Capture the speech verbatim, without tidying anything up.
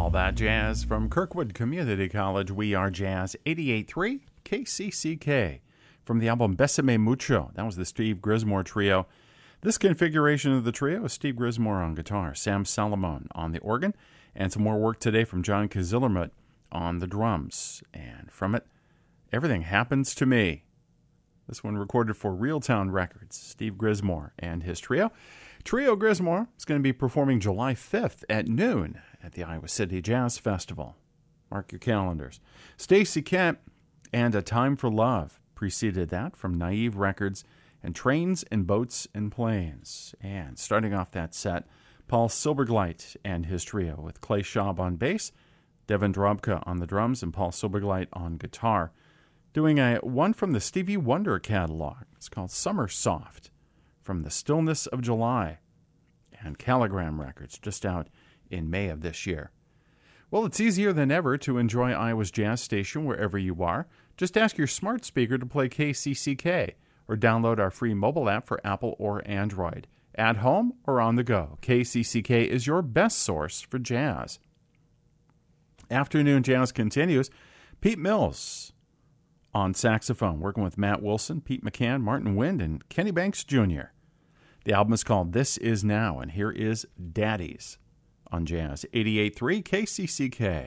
All that jazz from Kirkwood Community College. We are Jazz eighty-eight point three K C C K. From the album Besame Mucho, that was the Steve Grismore Trio. This configuration of the trio is Steve Grismore on guitar, Sam Salomon on the organ, and some more work today from John Kazillermut on the drums. And from it, Everything Happens to Me. This one recorded for Reeltown Records, Steve Grismore and his trio. Trio Grismore is going to be performing July fifth at noon at the Iowa City Jazz Festival. Mark your calendars. Stacey Kent and A Time for Love preceded that from Naive Records and Trains and Boats and Planes. And starting off that set, Paul Silbergleit and his trio with Clay Schaub on bass, Devin Drobka on the drums, and Paul Silbergleit on guitar, doing a one from the Stevie Wonder catalog. It's called Summer Soft, from The Stillness of July, and Caligram Records, just out in May of this year. Well, it's easier than ever to enjoy Iowa's Jazz Station wherever you are. Just ask your smart speaker to play K C C K, or download our free mobile app for Apple or Android. At home or on the go, K C C K is your best source for jazz. Afternoon Jazz continues. Pete Mills on saxophone, working with Matt Wilson, Pete McCann, Martin Wind, and Kenny Banks Junior The album is called This Is Now, and here is Daddies on Jazz eighty-eight point three K C C K.